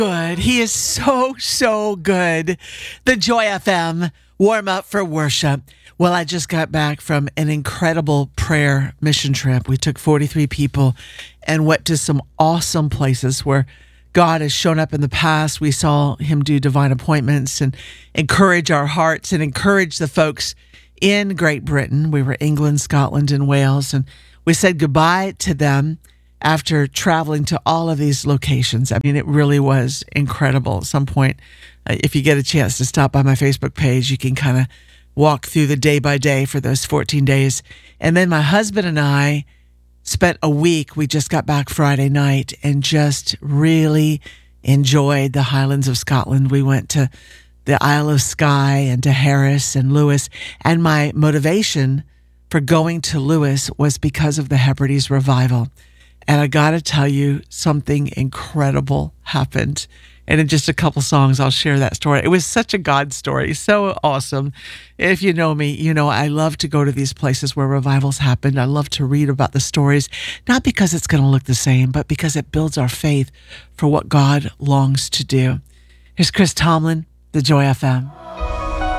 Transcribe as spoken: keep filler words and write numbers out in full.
Good. He is so, so good. The Joy F M warm up for worship. Well, I just got back from an incredible prayer mission trip. We took forty-three people and went to some awesome places where God has shown up in the past. We saw him do divine appointments and encourage our hearts and encourage the folks in Great Britain. We were England, Scotland, and Wales, and we said goodbye to them after traveling to all of these locations. I mean, it really was incredible. At some point, uh, if you get a chance to stop by my Facebook page, you can kind of walk through the day by day for those fourteen days. And then my husband and I spent a week. We just got back Friday night and just really enjoyed the Highlands of Scotland. We went to the Isle of Skye and to Harris and Lewis. And my motivation for going to Lewis was because of the Hebrides revival. And I got to tell you, something incredible happened. And in just a couple songs, I'll share that story. It was such a God story, so awesome. If you know me, you know I love to go to these places where revivals happened. I love to read about the stories, not because it's going to look the same, but because it builds our faith for what God longs to do. Here's Chris Tomlin, the Joy F M.